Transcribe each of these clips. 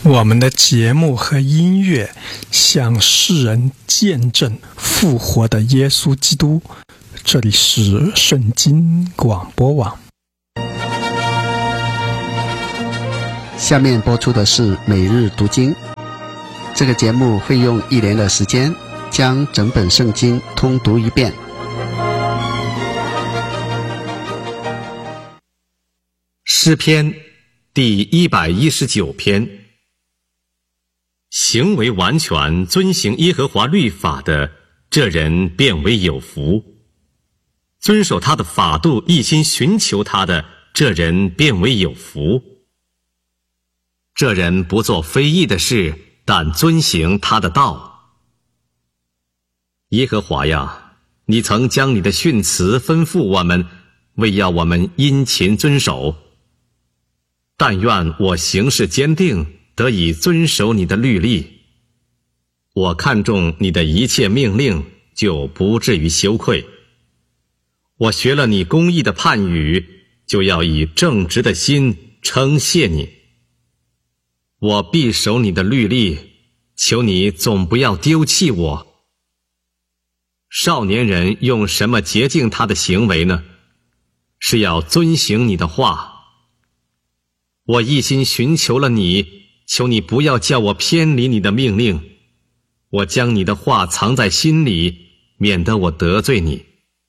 我们的节目和音乐向世人见证复活的耶稣基督。这里是圣经广播网。 下面播出的是每日读经。这个节目会用1年的时间将整本圣经通读一遍。 诗篇第119篇。行为完全遵行耶和华律法的，这人便为有福；遵守他的法度，一心寻求他的，这人便为有福。这人不做非义的事，但遵行他的道。耶和华呀，你曾将你的训词吩咐我们，为要我们殷勤遵守。但愿我行事坚定，得以遵守你的律例。我看重你的一切命令，就不至于羞愧。我学了你公义的判语，就要以正直的心称谢你。我必守你的律例，求你总不要丢弃我。少年人用什么洁净他的行为呢？是要遵行你的话。我一心寻求了你，求你不要叫我偏离你的命令。我将你的话藏在心里，免得我得罪你。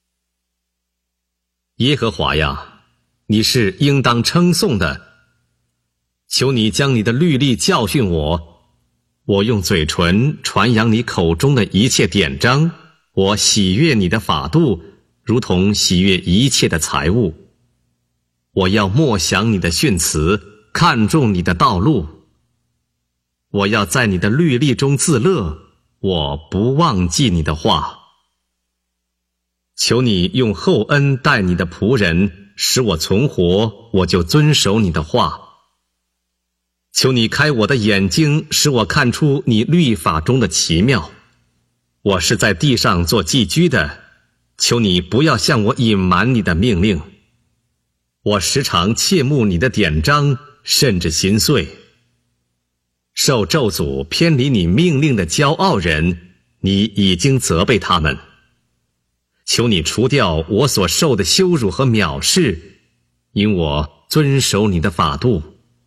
耶和华呀，你是应当称颂的。求你将你的律例教训我。我用嘴唇传扬你口中的一切典章。我喜悦你的法度，如同喜悦一切的财物。我要默想你的训词，看重你的道路。我要在你的律例中自乐，我不忘记你的话。求你用厚恩待你的仆人，使我存活，我就遵守你的话。求你开我的眼睛，使我看出你律法中的奇妙。我是在地上做寄居的，求你不要向我隐瞒你的命令。我时常切慕你的典章，甚至心碎。受咒诅偏离你命令的骄傲人，你已经责备他们。求你除掉我所受的羞辱和藐视，因我遵守你的法度。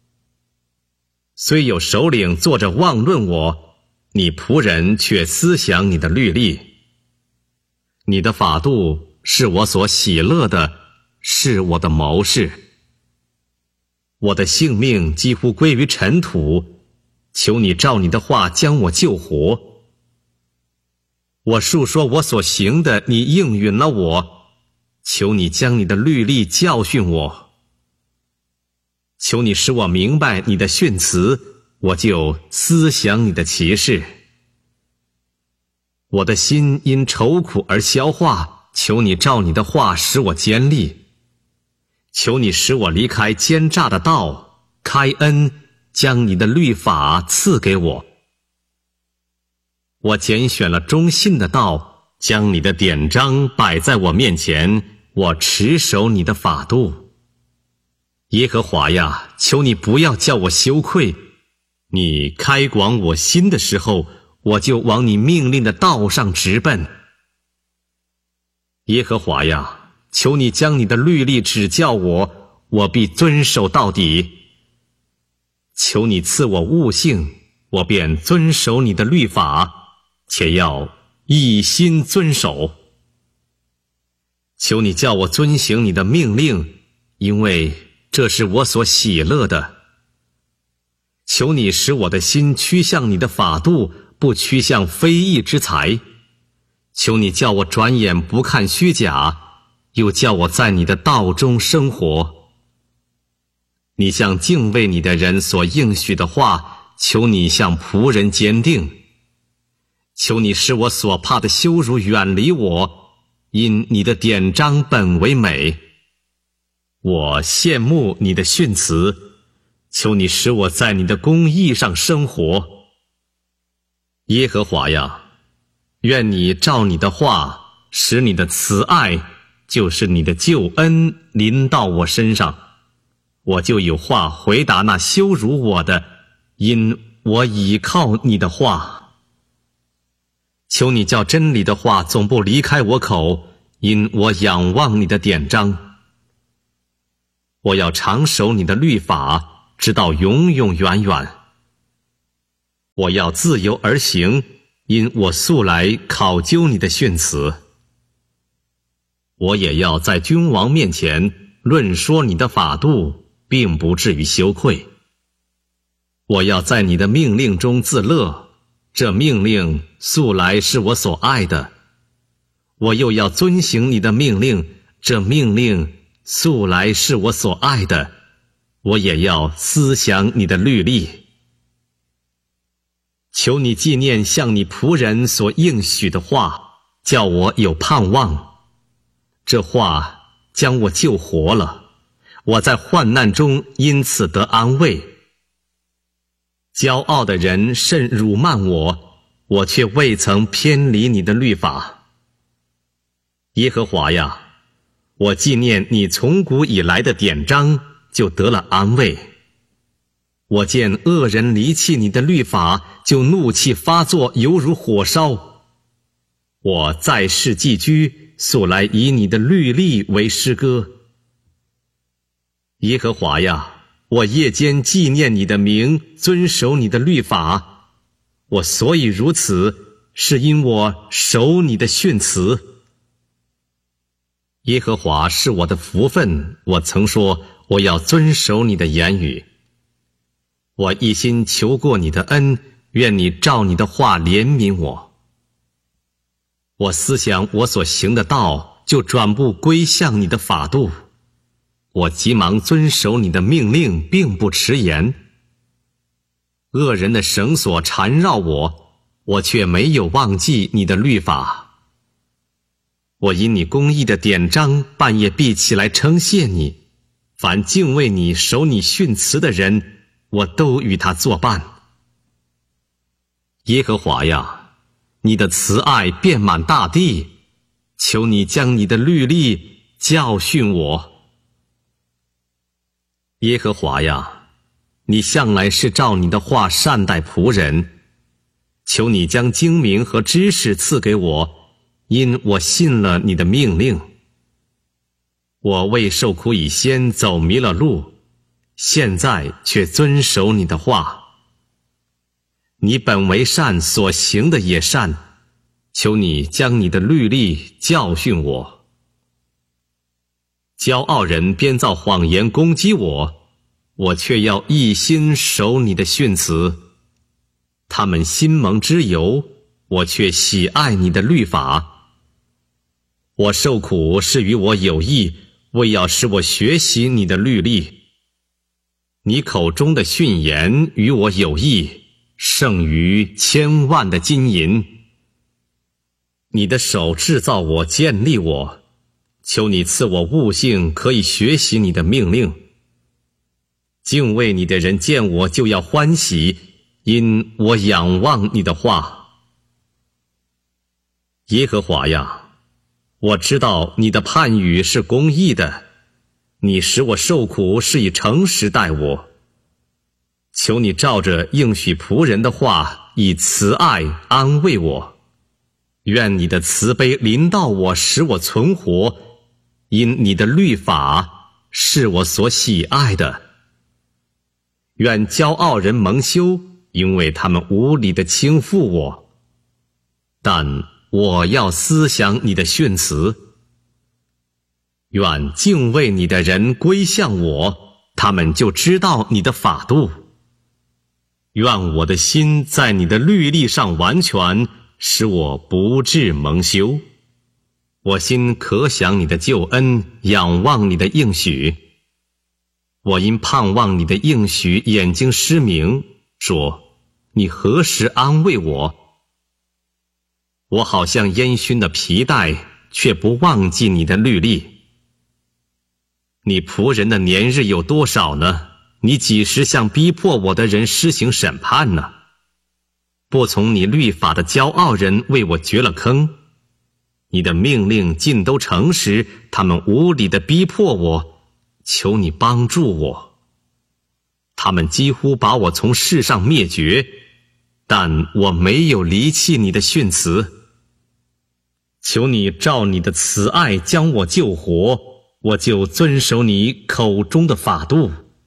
虽有首领坐着妄论我，你仆人却思想你的律例。你的法度是我所喜乐的，是我的谋士。我的性命几乎归于尘土，求你照你的话将我救活。我述说我所行的，你应允了我，求你将你的律例教训我。求你使我明白你的训词，我就思想你的奇事。我的心因愁苦而消化，求你照你的话使我坚立。求你使我离开奸诈的道，开恩，将你的律法赐给我。我拣选了忠信的道，将你的典章摆在我面前，我持守你的法度。耶和华呀，求你不要叫我羞愧。你开广我心的时候，我就往你命令的道上直奔。耶和华呀，求你将你的律例指教我，我必遵守到底。求你赐我悟性，我便遵守你的律法，且要一心遵守。求你叫我遵行你的命令，因为这是我所喜乐的。求你使我的心趋向你的法度，不趋向非义之财。求你叫我转眼不看虚假，又叫我在你的道中生活。你向敬畏你的人所应许的话，求你向仆人坚定。求你使我所怕的羞辱远离我，因你的典章本为美。我羡慕你的训词，求你使我在你的公义上生活。耶和华呀，愿你照你的话，使你的慈爱，就是你的救恩临到我身上，我就有话回答那羞辱我的， 因我倚靠你的话。求你叫真理的话总不离开我口，因我仰望你的典章。我要常守你的律法，直到永永远远。我要自由而行，因我素来考究你的训词。我也要在君王面前论说你的法度，并不至于羞愧。我要在你的命令中自乐，这命令素来是我所爱的。我又要遵行你的命令，这命令素来是我所爱的。我也要思想你的律例。求你纪念向你仆人所应许的话，叫我有盼望。这话将我救活了，我在患难中因此得安慰。骄傲的人甚辱骂我，我却未曾偏离你的律法。耶和华呀，我纪念你从古以来的典章，就得了安慰。我见恶人离弃你的律法，就怒气发作，犹如火烧。我在世寄居，素来以你的律例为诗歌。耶和华呀，我夜间纪念你的名，遵守你的律法。我所以如此，是因我守你的训词。耶和华是我的福分，我曾说我要遵守你的言语。我一心求过你的恩，愿你照你的话怜悯我。我思想我所行的道，就转不归向你的法度。我急忙遵守你的命令，并不迟延。恶人的绳索缠绕我，我却没有忘记你的律法。我因你公义的典章，半夜必起来称谢你。凡敬畏你、守你训词的人，我都与他作伴。耶和华呀，你的慈爱遍满大地，求你将你的律例教训我。耶和华呀，你向来是照你的话善待仆人，求你将精明和知识赐给我，因我信了你的命令。我为受苦以先走迷了路，现在却遵守你的话。你本为善，所行的也善，求你将你的律例教训我。骄傲人编造谎言攻击我，我却要一心守你的训词。他们心蒙脂油，我却喜爱你的律法。我受苦是与我有益，为要使我学习你的律例。你口中的训言与我有益，胜于千万的金银。你的手制造我，建立我，求你赐我悟性，可以学习你的命令。敬畏你的人见我就要欢喜，因我仰望你的话。耶和华呀，我知道你的判语是公义的，你使我受苦是以诚实待我。求你照着应许仆人的话，以慈爱安慰我。愿你的慈悲临到我，使我存活，因你的律法是我所喜爱的。愿骄傲人蒙羞，因为他们无理地轻负我。但我要思想你的训词。愿敬畏你的人归向我，他们就知道你的法度。愿我的心在你的律例上完全，使我不致蒙羞。我心可想你的救恩，仰望你的应许。我因盼望你的应许，眼睛失明，说你何时安慰我？我好像烟熏的皮带，却不忘记你的律例。你仆人的年日有多少呢？你几时向逼迫我的人施行审判呢？不从你律法的骄傲人为我掘了坑。你的命令尽都诚实，他们无理地逼迫我，求你帮助我。 他们几乎把我从世上灭绝，但我没有离弃你的训词。求你照你的慈爱将我救活，我就遵守你口中的法度。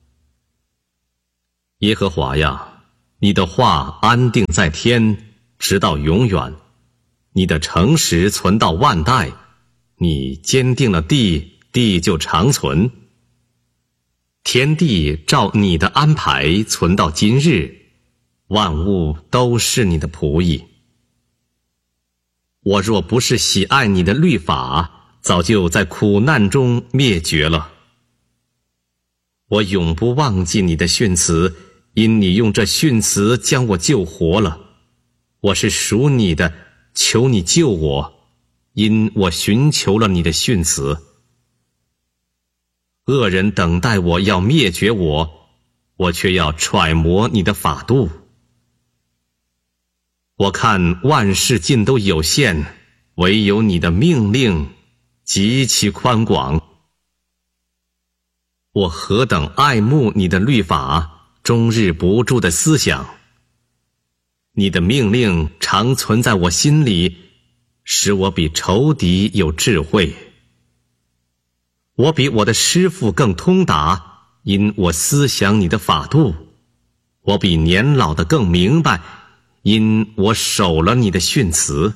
耶和华呀，你的话安定在天，直到永远，你的诚实存到万代，你坚定了地，地就长存。天地照你的安排存到今日，万物都是你的仆役。我若不是喜爱你的律法，早就在苦难中灭绝了。我永不忘记你的训词，因你用这训词将我救活了。我是属你的，求你救我，因我寻求了你的训词。恶人等待我要灭绝我，我却要揣摩你的法度。我看万事尽都有限，唯有你的命令极其宽广。我何等爱慕你的律法，终日不住的思想。你的命令常存在我心里，使我比仇敌有智慧。我比我的师父更通达，因我思想你的法度。我比年老的更明白，因我守了你的训词。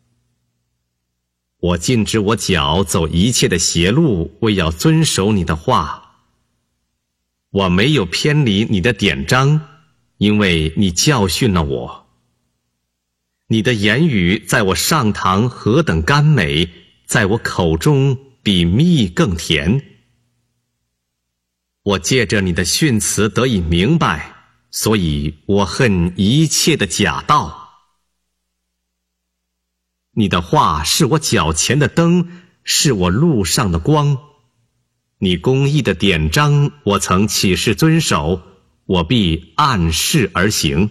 我禁止我脚走一切的邪路，为要遵守你的话。我没有偏离你的典章，因为你教训了我。你的言语在我上膛何等甘美，在我口中比蜜更甜。我借着你的训词得以明白，所以我恨一切的假道。你的话是我脚前的灯，是我路上的光。你公义的典章我曾起誓遵守，我必按事而行。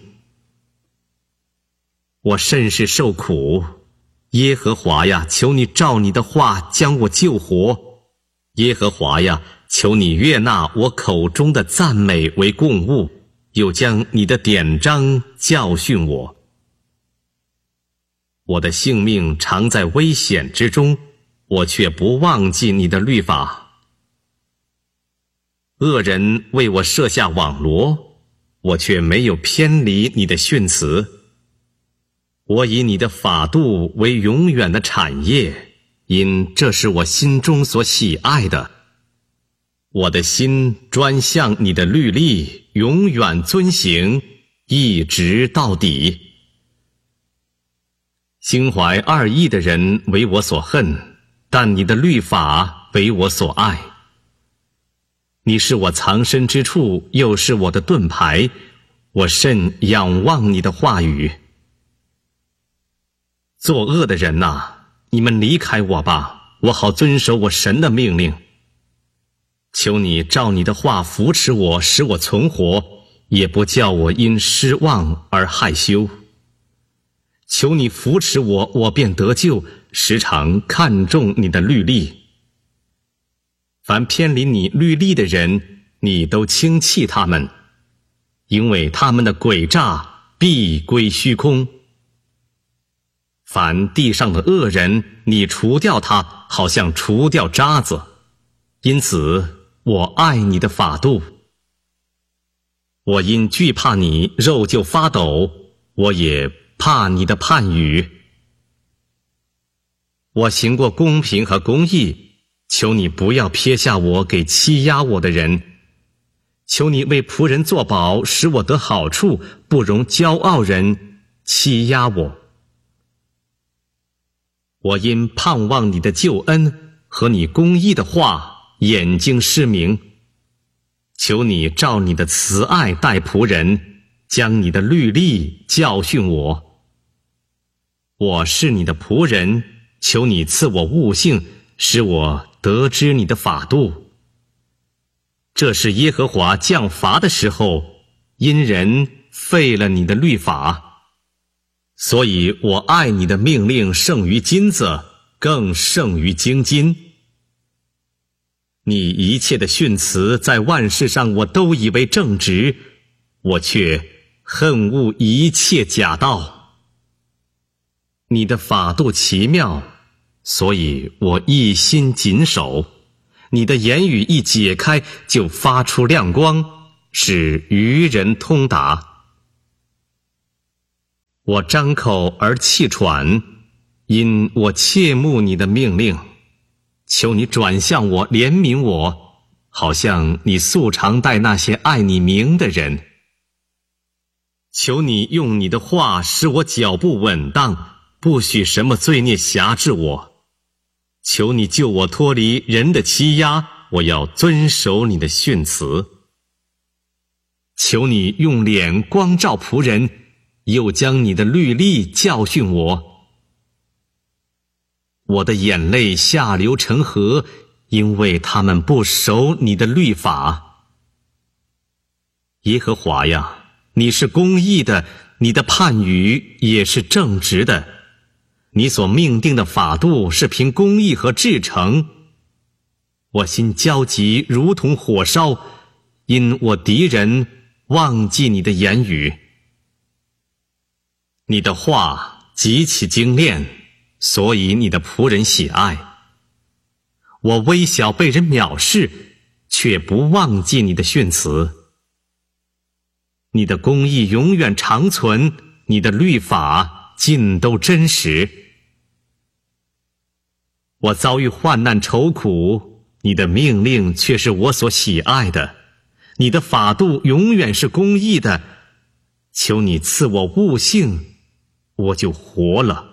我甚是受苦，耶和华呀，求你照你的话将我救活。耶和华呀，求你悦纳我口中的赞美为供物，又将你的典章教训我。我的性命常在危险之中，我却不忘记你的律法。恶人为我设下网罗，我却没有偏离你的训词。我以你的法度为永远的产业，因这是我心中所喜爱的。我的心专向你的律例，永远遵行，一直到底。心怀二意的人为我所恨，但你的律法为我所爱。你是我藏身之处，又是我的盾牌，我甚仰望你的话语。作恶的人哪，你们离开我吧，我好遵守我神的命令。求你照你的话扶持我，使我存活，也不叫我因失望而害羞。求你扶持我，我便得救，时常看重你的律例。凡偏离你律例的人，你都轻弃他们，因为他们的诡诈必归虚空。凡地上的恶人，你除掉他，好像除掉渣子。因此我爱你的法度。我因惧怕你，肉就发抖，我也怕你的判语。我行过公平和公义，求你不要撇下我给欺压我的人。求你为仆人作保，使我得好处，不容骄傲人欺压我。我因盼望你的救恩和你公义的话，眼睛失明。求你照你的慈爱待仆人，将你的律例教训我。我是你的仆人，求你赐我悟性，使我得知你的法度。这是耶和华降罚的时候，因人废了你的律法。所以我爱你的命令胜于金子，更胜于精金。 你一切的训词在万事上我都以为正直，我却恨恶一切假道。你的法度奇妙，所以我一心谨守。你的言语一解开，就发出亮光，使愚人通达。我张口而气喘，因我切慕你的命令。求你转向我，怜悯我，好像你素常待那些爱你名的人。求你用你的话使我脚步稳当，不许什么罪孽辖制我。求你救我脱离人的欺压，我要遵守你的训词。求你用脸光照仆人，又将你的律例教训我。我的眼泪下流成河，因为他们不守你的律法。耶和华呀，你是公义的，你的判语也是正直的。你所命定的法度是凭公义和至诚。我心焦急如同火烧，因我敌人忘记你的言语。你的话极其精炼，所以你的仆人喜爱。我微小被人藐视，却不忘记你的训词。你的公义永远长存，你的律法尽都真实。我遭遇患难愁苦，你的命令却是我所喜爱的。你的法度永远是公义的。求你赐我悟性，我就活了。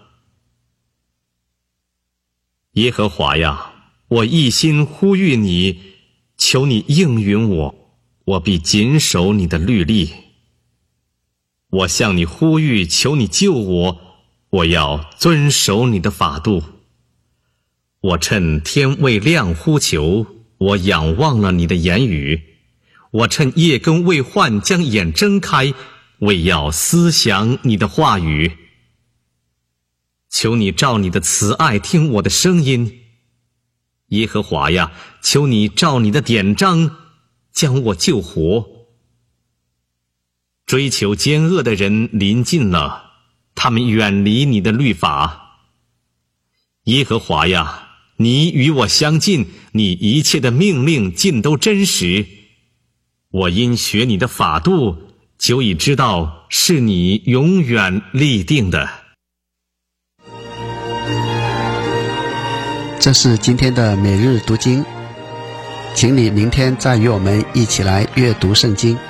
耶和华呀，我一心呼吁你，求你应允我，我必谨守你的律例。我向你呼吁，求你救我，我要遵守你的法度。我趁天未亮呼求，我仰望了你的言语。我趁夜更未换将眼睁开，为要思想你的话语。求你照你的慈爱听我的声音。耶和华呀，求你照你的典章将我救活。追求奸恶的人临近了，他们远离你的律法。耶和华呀，你与我相近，你一切的命令尽都真实。我因学你的法度，久已知道是你永远立定的。 这是今天的每日读经，请你明天再与我们一起来阅读圣经。